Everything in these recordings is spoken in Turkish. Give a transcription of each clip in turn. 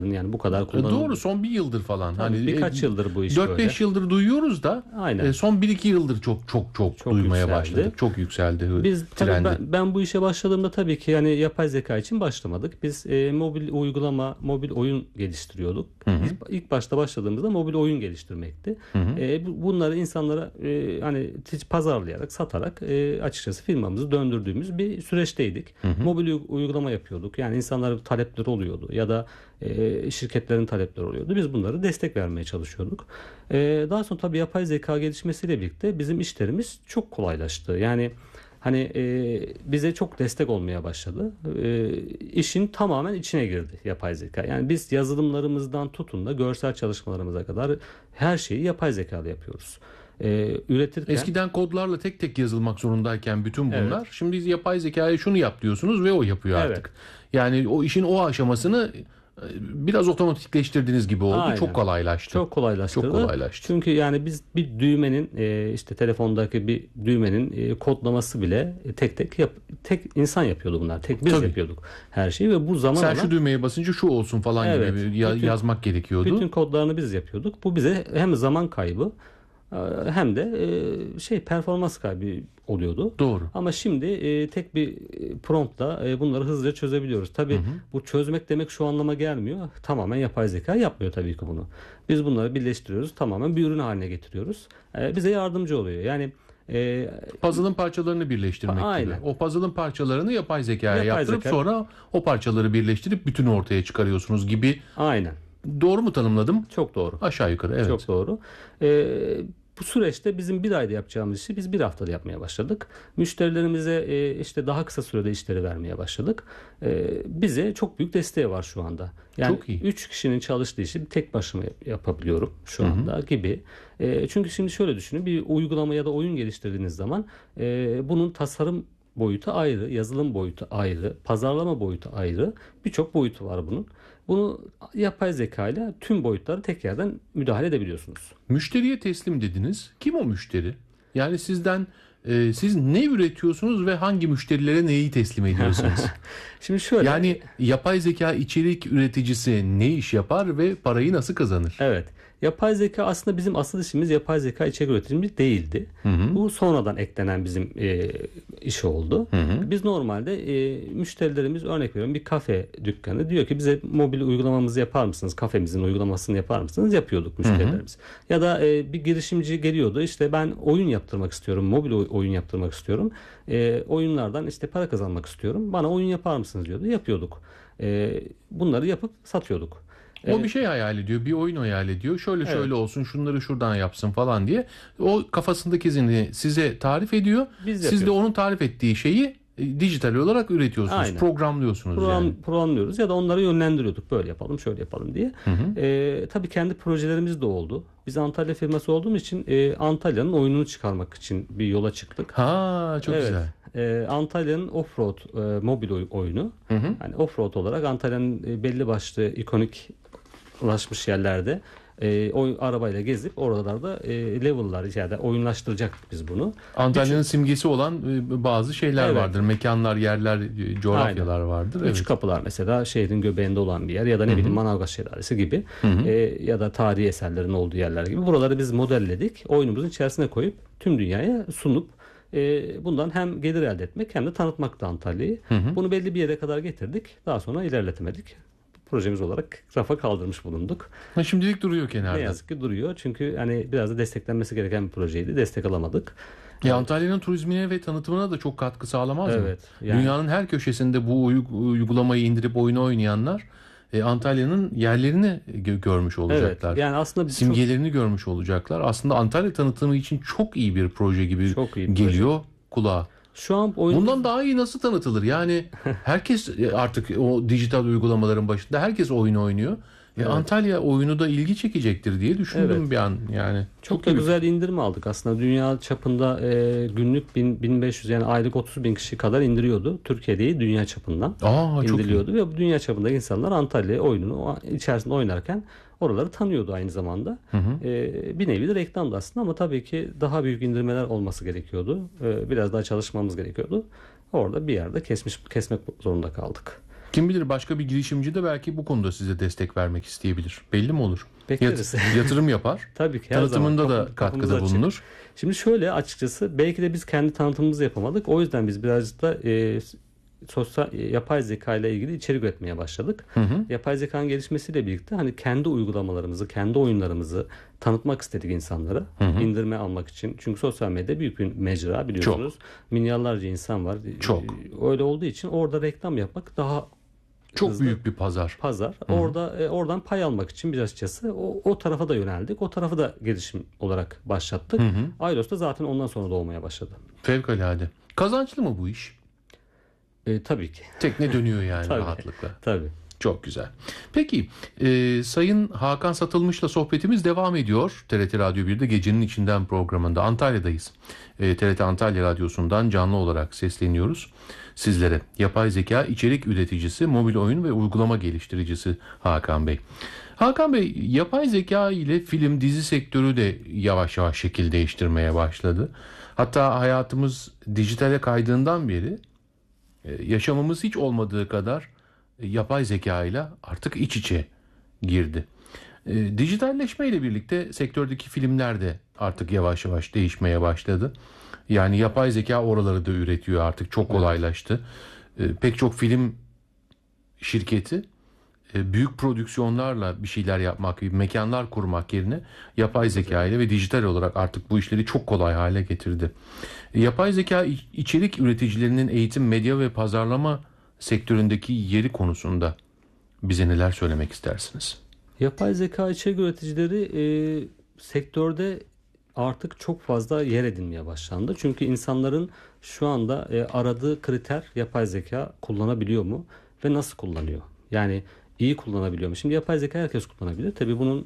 Yani bu kadar Doğru, son bir yıldır falan. Tabii, Hani birkaç yıldır bu iş böyle. 4-5 yıldır duyuyoruz da Aynen. son 1-2 yıldır çok Çok duymaya yükseldi. başladık. Çok yükseldi Biz tabii trendi. ben bu işe başladığımda tabii ki yani yapay zeka için başlamadık. Biz mobil uygulama, mobil oyun geliştiriyorduk. Hı hı. İlk başta başladığımızda mobil oyun geliştirmekti. Hı hı. Bunları insanlara hani pazarlayarak, satarak açıkçası firmamızı döndürdüğümüz bir süreçteydik. Hı hı. Mobil uygulama yapıyorduk. Yani insanların talepleri oluyordu ya da şirketlerin talepleri oluyordu. Biz bunları destek vermeye çalışıyorduk. Daha sonra tabii yapay zeka gelişmesiyle birlikte bizim işlerimiz çok kolaylaştı. Yani hani bize çok destek olmaya başladı. İşin tamamen içine girdi yapay zeka. Yani biz yazılımlarımızdan tutun da görsel çalışmalarımıza kadar her şeyi yapay zekayla yapıyoruz. Üretirken Eskiden kodlarla tek tek yazılmak zorundayken bütün bunlar. Evet. Şimdi yapay zekaya şunu yap diyorsunuz ve o yapıyor Evet. artık. Yani o işin o aşamasını biraz otomatikleştirdiğiniz gibi oldu. Aynen. Çok kolaylaştı. Çok kolaylaştırdı. Çok kolaylaştı. Çünkü yani biz bir düğmenin işte telefondaki bir düğmenin kodlaması bile tek insan yapıyordu bunlar. Tek biz Tabii. yapıyorduk her şeyi ve bu zaman Sen alan şu düğmeye basınca şu olsun falan Evet. gibi yazmak gerekiyordu. bütün kodlarını biz yapıyorduk. Bu bize hem zaman kaybı hem de performans kaybı oluyordu. Doğru. Ama şimdi tek bir promptla bunları hızlıca çözebiliyoruz. Tabii bu çözmek demek şu anlama gelmiyor. Tamamen yapay zeka yapmıyor tabii ki bunu. Biz bunları birleştiriyoruz. Tamamen bir ürün haline getiriyoruz. Bize yardımcı oluyor. Yani Puzzle'ın parçalarını birleştirmek gibi. Aynen. O puzzle'ın parçalarını yapay zekaya Yapay yaptırıp zeka- sonra o parçaları birleştirip bütünü ortaya çıkarıyorsunuz gibi. aynen. Doğru mu tanımladım? Çok doğru. Aşağı yukarı, evet. Çok doğru. Bu süreçte bizim bir ayda yapacağımız işi biz bir haftada yapmaya başladık. Müşterilerimize işte daha kısa sürede işleri vermeye başladık. Bize çok büyük desteği var şu anda. Yani Çok iyi. 3 kişinin çalıştığı işi tek başıma yapabiliyorum şu anda gibi. Çünkü şimdi şöyle düşünün, bir uygulama ya da oyun geliştirdiğiniz zaman bunun tasarım boyutu ayrı, yazılım boyutu ayrı, pazarlama boyutu ayrı, birçok boyutu var bunun. Bunu yapay zeka ile tüm boyutları tek yerden müdahale edebiliyorsunuz. Müşteriye teslim dediniz. Kim o müşteri? Yani siz ne üretiyorsunuz ve hangi müşterilere neyi teslim ediyorsunuz? Şimdi şöyle. Yani yapay zeka içerik üreticisi ne iş yapar ve parayı nasıl kazanır? Evet. Yapay zeka aslında bizim asıl işimiz yapay zeka içerik üreticimiz değildi. Bu sonradan eklenen bizim işi oldu. Biz normalde müşterilerimiz, örnek veriyorum, bir kafe dükkanı diyor ki bize mobil uygulamamızı yapar mısınız? Kafemizin uygulamasını yapar mısınız? Yapıyorduk müşterilerimiz. Ya da bir girişimci geliyordu, işte ben oyun yaptırmak istiyorum. Mobil oyun yaptırmak istiyorum. Oyunlardan işte para kazanmak istiyorum. Bana oyun yapar mısınız diyordu. Yapıyorduk. Bunları yapıp satıyorduk. O bir şey hayal ediyor, bir oyun hayal ediyor. Şöyle Evet. şöyle olsun, şunları şuradan yapsın falan diye. O kafasındakini size tarif ediyor. Biz Siz de yapıyoruz. onun tarif ettiği şeyi dijital olarak üretiyorsunuz, Aynen. programlıyorsunuz yani. Programlıyoruz ya da onları yönlendiriyorduk. Böyle yapalım, şöyle yapalım diye. Tabii kendi projelerimiz de oldu. Biz Antalya firması olduğumuz için Antalya'nın oyununu çıkarmak için bir yola çıktık. Ha, çok Evet. güzel. Antalya'nın offroad mobil oyunu. Yani offroad olarak Antalya'nın belli başlı ikonik ulaşmış yerlerde arabayla gezip oralarda level'lar ya da oyunlaştıracaktık biz bunu. Antalya'nın simgesi olan bazı şeyler Evet. vardır. Mekanlar, yerler, coğrafyalar vardır. Üç kapılar mesela, şehrin göbeğinde olan bir yer ya da ne bileyim Manavgat Şelalesi gibi ya da tarihi eserlerin olduğu yerler gibi. Buraları biz modelledik. Oyunumuzun içerisine koyup tüm dünyaya sunup bundan hem gelir elde etmek hem de tanıtmak da Antalya'yı. Bunu belli bir yere kadar getirdik. Daha sonra ilerletemedik. Projemiz olarak rafa kaldırmış bulunduk. Şimdilik duruyor kenarda. Ne yazık ki duruyor. Çünkü hani biraz da desteklenmesi gereken bir projeydi. Destek alamadık. Antalya'nın turizmine ve tanıtımına da çok katkı sağlamaz mı? Evet, yani- Dünyanın her köşesinde bu uygulamayı indirip oyunu oynayanlar Antalya'nın yerlerini görmüş olacaklar. Evet. Yani aslında simgelerini görmüş olacaklar. Aslında Antalya tanıtımı için çok iyi bir proje gibi Çok iyi bir geliyor kulağa. şu an oyun Bundan daha iyi nasıl tanıtılır? Yani herkes artık o dijital uygulamaların başında herkes oyun oynuyor. Antalya oyunu da ilgi çekecektir diye düşündüm Evet. bir an. Yani çok da güzel indirim aldık aslında. Dünya çapında günlük 1500 yani aylık 30.000 kişi kadar indiriyordu. Türkiye değil, dünya çapından çok iyi. indiriliyordu ve bu dünya çapında insanlar Antalya oyununu içerisinde oynarken oraları tanıyordu aynı zamanda. Bir nevi de reklamdı aslında ama tabii ki daha büyük indirmeler olması gerekiyordu. Biraz daha çalışmamız gerekiyordu. Orada bir yerde kesmek zorunda kaldık. Kim bilir, başka bir girişimci de belki bu konuda size destek vermek isteyebilir. Belli mi olur? Bekleriz. Yatırım yapar. Tabii ki, her Tanıtımında zaman da katkıda bulunur. Şimdi şöyle, açıkçası belki de biz kendi tanıtımımızı yapamadık. O yüzden biz birazcık da sosyal yapay zeka ile ilgili içerik üretmeye başladık. Yapay zekanın gelişmesiyle birlikte hani kendi uygulamalarımızı, kendi oyunlarımızı tanıtmak istedik insanlara. İndirme almak için. Çünkü sosyal medya büyük bir mecra, biliyorsunuz. Milyarlarca insan var. Çok. Öyle olduğu için orada reklam yapmak daha çok hızlı. Büyük bir pazar. Oradan pay almak için biraz açıkçası o tarafa da yöneldik. O tarafı da gelişim olarak başlattık. Aylos da zaten ondan sonra doğmaya başladı. Fevkalade. Kazançlı mı bu iş? Tabii ki. Tekne dönüyor yani Tabii, rahatlıkla. Tabii. Çok güzel. Peki Sayın Hakan Satılmış'la sohbetimiz devam ediyor. TRT Radyo 1'de Gecenin İçinden programında Antalya'dayız. TRT Antalya Radyosu'ndan canlı olarak sesleniyoruz sizlere. Yapay zeka içerik üreticisi, mobil oyun ve uygulama geliştiricisi Hakan Bey. Hakan Bey, yapay zeka ile film, dizi sektörü de yavaş yavaş şekil değiştirmeye başladı. Hatta hayatımız dijitale kaydığından beri yaşamımız hiç olmadığı kadar yapay zeka ile artık iç içe girdi. Dijitalleşme ile birlikte sektördeki filmler de artık yavaş yavaş değişmeye başladı. Yani yapay zeka oraları da üretiyor, artık çok kolaylaştı. Pek çok film şirketi büyük prodüksiyonlarla bir şeyler yapmak, mekanlar kurmak yerine yapay zeka ile ve dijital olarak artık bu işleri çok kolay hale getirdi. Yapay zeka içerik üreticilerinin eğitim, medya ve pazarlama sektöründeki yeri konusunda bize neler söylemek istersiniz? Yapay zeka içerik üreticileri sektörde artık çok fazla yer edinmeye başlandı. Çünkü insanların şu anda aradığı kriter yapay zeka kullanabiliyor mu ve nasıl kullanıyor? Yani iyi kullanabiliyor mu? Şimdi yapay zeka herkes kullanabilir. Tabii bunun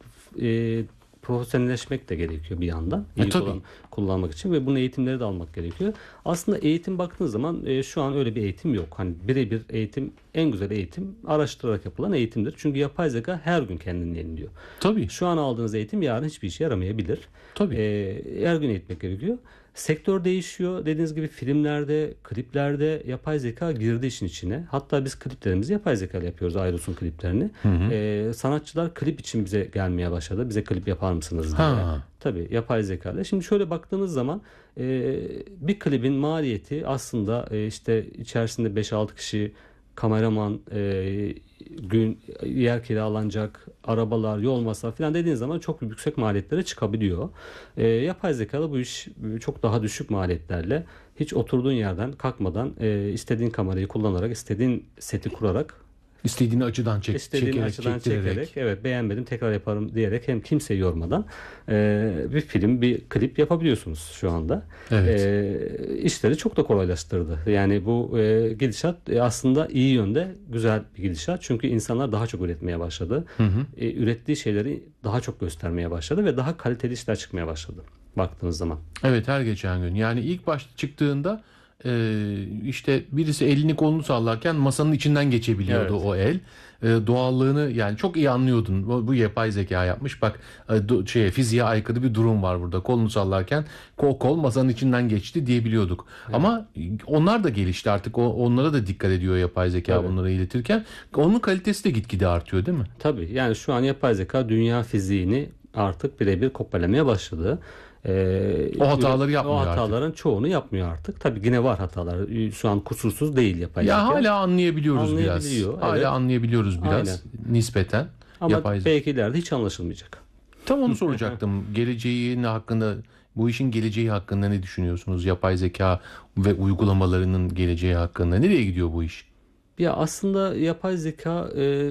profesyonelleşmek de gerekiyor bir yandan. İyi kullanmak için ve bunun eğitimleri de almak gerekiyor. Aslında eğitim baktığınız zaman şu an öyle bir eğitim yok. Hani birebir eğitim, en güzel eğitim araştırarak yapılan eğitimdir. Çünkü yapay zeka her gün kendini yeniliyor. Tabii. Şu an aldığınız eğitim yarın hiçbir işe yaramayabilir. Tabii. Her gün eğitmek gerekiyor. Sektör değişiyor. Dediğiniz gibi filmlerde, kliplerde yapay zeka girdi işin içine. Hatta biz kliplerimizi yapay zeka ile yapıyoruz, Ayros'un kliplerini. Sanatçılar klip için bize gelmeye başladı. Bize klip yapar mısınız diye. Tabii, yapay zeka ile. Şimdi şöyle baktığınız zaman bir klibin maliyeti aslında işte içerisinde 5-6 kişi, kameraman, gün yer kiralanacak, arabalar, yol masrafı falan dediğiniz zaman çok yüksek maliyetlere çıkabiliyor. Yapay zekada bu iş çok daha düşük maliyetlerle, hiç oturduğun yerden kalkmadan istediğin kamerayı kullanarak, istediğin seti kurarak, İstediğin açıdan çekerek, evet beğenmedim tekrar yaparım diyerek, hem kimseyi yormadan bir film, bir klip yapabiliyorsunuz şu anda. Evet. İşleri çok da kolaylaştırdı. Yani bu gidişat aslında iyi yönde, güzel bir gidişat. Çünkü insanlar daha çok üretmeye başladı. Ürettiği şeyleri daha çok göstermeye başladı ve daha kaliteli işler çıkmaya başladı baktığınız zaman. Evet, her geçen gün. Yani ilk başta çıktığında işte birisi elini kolunu sallarken masanın içinden geçebiliyordu o el. Doğallığını yani çok iyi anlıyordun. Bu yapay zeka yapmış. Bak fiziğe aykırı bir durum var burada. Kolunu sallarken kol masanın içinden geçti diyebiliyorduk. Evet. Ama onlar da gelişti artık. Onlara da dikkat ediyor yapay zeka bunları iletirken. Onun kalitesi de gitgide artıyor, değil mi? Tabii. Yani şu an yapay zeka dünya fiziğini artık birebir kopyalamaya başladı. O hataları yapmıyor artık. O hataların çoğunu yapmıyor artık. Tabii yine var hatalar. Şu an kusursuz değil yapay zeka. Hala anlayabiliyoruz biraz. Hala anlayabiliyoruz biraz. Aynen. Nispeten. Ama belki ileride hiç anlaşılmayacak. Tam onu soracaktım. Geleceğin hakkında, bu işin geleceği hakkında ne düşünüyorsunuz? Yapay zeka ve uygulamalarının geleceği hakkında. Nereye gidiyor bu iş? Ya aslında yapay zeka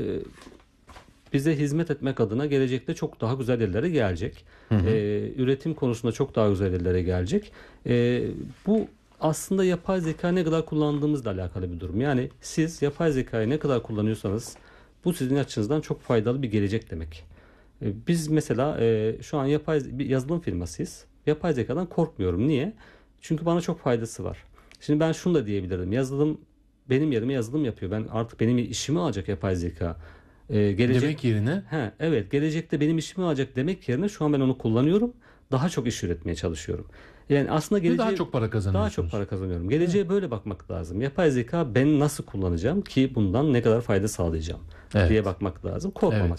bize hizmet etmek adına gelecekte çok daha güzel yerlere gelecek. Üretim konusunda çok daha güzel yerlere gelecek. Bu aslında yapay zeka ne kadar kullandığımızla alakalı bir durum. Yani siz yapay zekayı ne kadar kullanıyorsanız bu sizin açınızdan çok faydalı bir gelecek demek. Biz mesela şu an bir yazılım firmasıyız. Yapay zekadan korkmuyorum. Niye? Çünkü bana çok faydası var. Şimdi ben şunu da diyebilirim. Yazılım benim yerime yazılım yapıyor. Artık benim işimi alacak yapay zeka. Demek yerine? Evet, gelecekte benim işimi alacak demek yerine şu an ben onu kullanıyorum. Daha çok iş üretmeye çalışıyorum. Yani aslında geleceğe daha çok para kazanıyorsunuz. Daha çok para kazanıyorum. Geleceğe böyle bakmak lazım. Yapay zeka ben nasıl kullanacağım ki bundan ne kadar fayda sağlayacağım diye bakmak lazım. Korkmamak